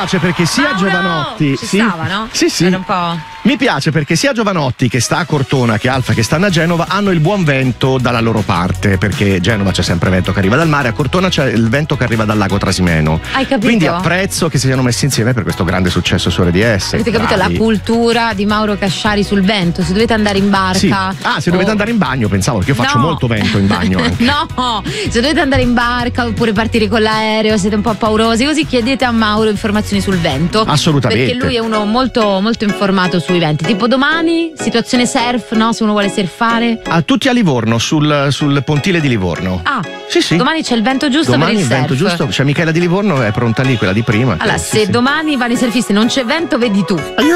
piace perché sia Giovanotti. Ci stava, no? Sì. Era un po'. Mi piace perché sia Giovanotti che sta a Cortona che Alfa che stanno a Genova hanno il buon vento dalla loro parte, perché a Genova c'è sempre vento che arriva dal mare, a Cortona c'è il vento che arriva dal lago Trasimeno. Hai capito? Quindi apprezzo che si siano messi insieme per questo grande successo su RDS. Avete capito la cultura di Mauro Casciari sul vento? Se dovete andare in barca. Sì. Se dovete andare in bagno, pensavo, perché io faccio molto vento in bagno anche. No, se dovete andare in barca oppure partire con l'aereo, siete un po' paurosi, così chiedete a Mauro informazioni sul vento. Assolutamente. Perché lui è uno molto, molto informato sui venti. Tipo domani, situazione surf, no? Se uno vuole surfare. Tutti a Livorno, sul pontile di Livorno. Sì. Domani c'è il vento giusto domani per il surf. Vento giusto, c'è Michela di Livorno, è pronta lì, quella di prima. Allora, se domani vanno i surfisti non c'è vento, vedi tu.